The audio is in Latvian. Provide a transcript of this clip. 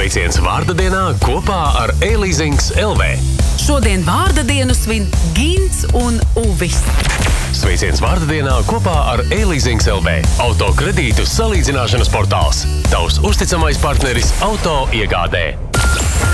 Sveiciens vārda dienā kopā ar e-leasings LV. Šodien vārda dienu svin Gints un Uvis. Sveiciens vārda dienā kopā ar e-leasings LV. Auto kredītu salīdzināšanas portāls. Tavs uzticamais partneris auto iegādē.